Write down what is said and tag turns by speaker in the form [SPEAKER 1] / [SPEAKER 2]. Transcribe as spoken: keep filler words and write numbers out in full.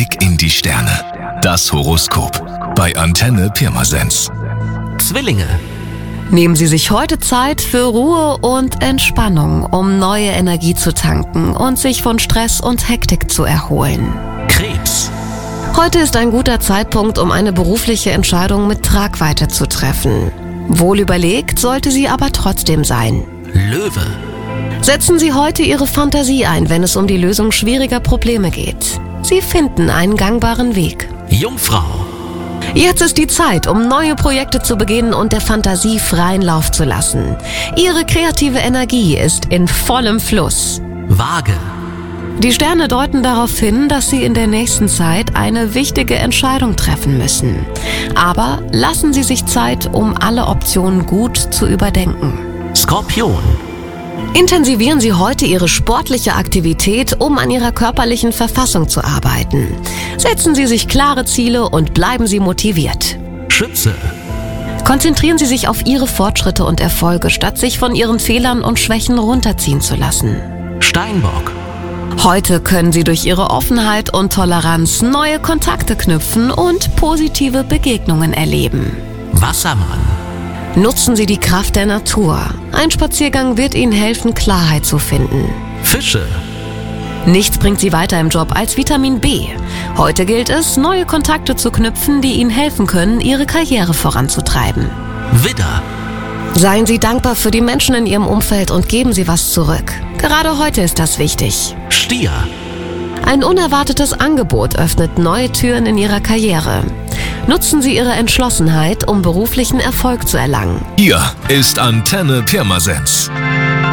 [SPEAKER 1] Blick in die Sterne. Das Horoskop bei Antenne Pirmasens.
[SPEAKER 2] Zwillinge.
[SPEAKER 3] Nehmen Sie sich heute Zeit für Ruhe und Entspannung, um neue Energie zu tanken und sich von Stress und Hektik zu erholen.
[SPEAKER 2] Krebs.
[SPEAKER 3] Heute ist ein guter Zeitpunkt, um eine berufliche Entscheidung mit Tragweite zu treffen. Wohl überlegt sollte sie aber trotzdem sein.
[SPEAKER 2] Löwe.
[SPEAKER 3] Setzen Sie heute Ihre Fantasie ein, wenn es um die Lösung schwieriger Probleme geht. Sie finden einen gangbaren Weg.
[SPEAKER 2] Jungfrau.
[SPEAKER 3] Jetzt ist die Zeit, um neue Projekte zu beginnen und der Fantasie freien Lauf zu lassen. Ihre kreative Energie ist in vollem Fluss.
[SPEAKER 2] Waage.
[SPEAKER 3] Die Sterne deuten darauf hin, dass Sie in der nächsten Zeit eine wichtige Entscheidung treffen müssen. Aber lassen Sie sich Zeit, um alle Optionen gut zu überdenken.
[SPEAKER 2] Skorpion.
[SPEAKER 3] Intensivieren Sie heute Ihre sportliche Aktivität, um an Ihrer körperlichen Verfassung zu arbeiten. Setzen Sie sich klare Ziele und bleiben Sie motiviert.
[SPEAKER 2] Schütze.
[SPEAKER 3] Konzentrieren Sie sich auf Ihre Fortschritte und Erfolge, statt sich von Ihren Fehlern und Schwächen runterziehen zu lassen.
[SPEAKER 2] Steinbock.
[SPEAKER 3] Heute können Sie durch Ihre Offenheit und Toleranz neue Kontakte knüpfen und positive Begegnungen erleben.
[SPEAKER 2] Wassermann.
[SPEAKER 3] Nutzen Sie die Kraft der Natur. Ein Spaziergang wird Ihnen helfen, Klarheit zu finden.
[SPEAKER 2] Fische.
[SPEAKER 3] Nichts bringt Sie weiter im Job als Vitamin B. Heute gilt es, neue Kontakte zu knüpfen, die Ihnen helfen können, Ihre Karriere voranzutreiben.
[SPEAKER 2] Widder.
[SPEAKER 3] Seien Sie dankbar für die Menschen in Ihrem Umfeld und geben Sie was zurück. Gerade heute ist das wichtig.
[SPEAKER 2] Stier.
[SPEAKER 3] Ein unerwartetes Angebot öffnet neue Türen in Ihrer Karriere. Nutzen Sie Ihre Entschlossenheit, um beruflichen Erfolg zu erlangen.
[SPEAKER 1] Hier ist Antenne Pirmasens.